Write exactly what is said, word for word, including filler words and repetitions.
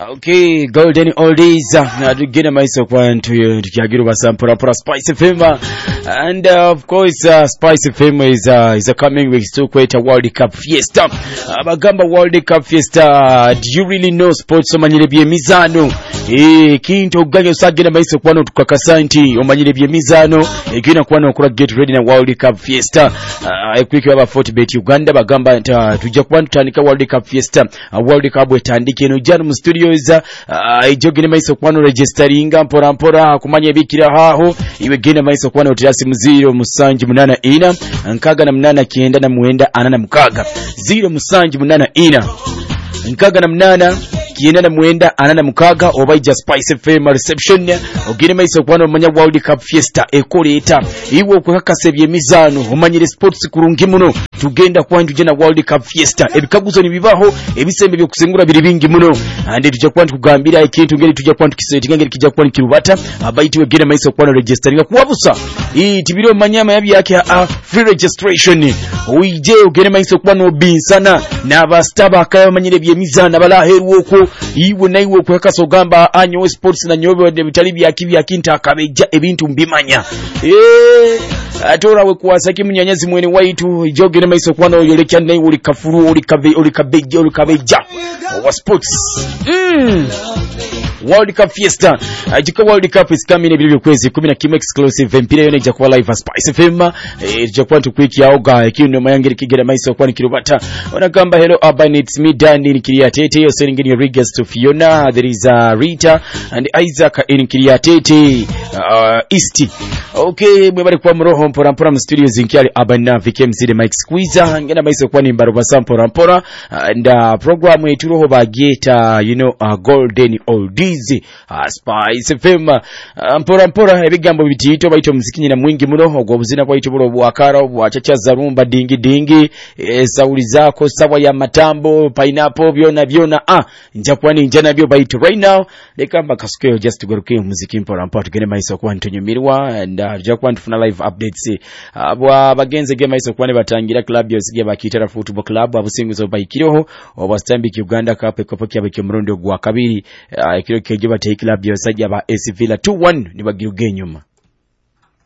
Okay, golden oldies. Uh, tugenda maiso kwantu tukiagiru basampura pura Spice F M, and uh, of course uh, Spice F M is uh, is a coming week to create a World Cup fiesta. Abagamba uh, World Cup fiesta. Do you really know sports omanyire bye mizano? Eh kinto ganyo sagenda maiso kwano tukakasa nti omanyire bye mizano ekina kwano okura get ready na World Cup fiesta. Uh, ekwiki aba Fortbet Uganda bagamba nta tujja kwano tandika World Cup fiesta. Uh, World Cup etandike no jana mu studio iza uh, ijogene maiso kwano registeringa mpora mpora kumanya ebikira haho iwe gene maiso kwano otirasi muziro musanji munana ina nkaga na munana kienda na muenda anana mukaga zero musanji munana ina nkaga na munana kienda na muenda anana mukaga obaija Spice F M reception ogene maiso kwano manya World Cup fiesta ekoleta iwe okukakase bye mizano omanyire sports kurungi muno tugenda kwanju jena World Cup fiesta ebikaguzo ni bibaho ebisembe byo kusengura biri bingi muno ande tujja kwantu kugambira ikintu ngeri tujja kwantu kisetinga ngeri kijja kwantu kirubata abaiti wegene maiso kwano registeringa kuwabusa ii tibiro manyama yabi yake a free registration uije ogene maiso kwano binsana na bastaba akayo manyire bye mizana bala heruoko iwe na iwe kwakaso gamba anyo sports na nyobe de bitali bya kibi akinta akabeja ebintu mbimanya eh atora we kuwasaki munyanyazi mwene waitu ijogene maiso kwano yolekya nayi uli kafuru uli kabe uli kabeja uli kabeja wa sports mm. World Cup fiesta ajika World Cup is coming ebyo kwezi kumi na kimwe exclusive mpira yone jakwa live Spice F M eh jakwa tukwiki yaoga kindo mayangere kigera maiso kwani kirubata onagamba hello urban it's me Danny Nikiriatete yo sending your regards to Fiona, there is uh, Rita and Isaac in Kiriatete uh, East. Okay mwebale kwa mroho mpora mpora mu studio zinkiali urban na V K M Z the Mike Squeezer ngena maiso kwani mbaro basampora mpora and uh, program yetu roho bageta you know uh, golden oldies uh, Spice F M uh, mpora mpora ebigambo bitito baito muziki na mwingi muno ogwo buzina kwa ito bwakara bwachacha zarumba dingi dingi e, sauli zako sawa ya matambo pineapple byona byona ah nja kwani nja nabyo baito right now lekamba kasukeyo just to goruke muziki mpora mpora tugene maiso kwa ntonyomirwa and uh, ja kwa ntufuna live updates abwa uh, bagenze game maiso kwa ne batangira club yosiye bakitara football club abusinguzo bayikiroho obastambiki Uganda Cup ekopoki abeke murondo gwa kabiri uh, ikiro keje bateye club yosajja ba A S Villa two one nibagiruge nyuma.